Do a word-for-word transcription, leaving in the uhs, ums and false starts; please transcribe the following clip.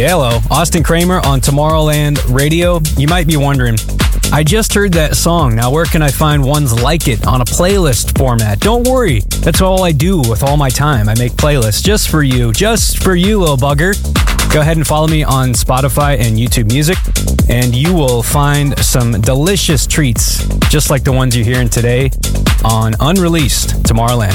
Yeah, hello. Austin Kramer on Tomorrowland Radio. You might be wondering, I just heard that song. Now, where can I find ones like it on a playlist format? Don't worry. That's all I do with all my time. I make playlists just for you. Just for you, little bugger. Go ahead and follow me on Spotify and YouTube Music, and you will find some delicious treats, just like the ones you're hearing today on Unreleased Tomorrowland.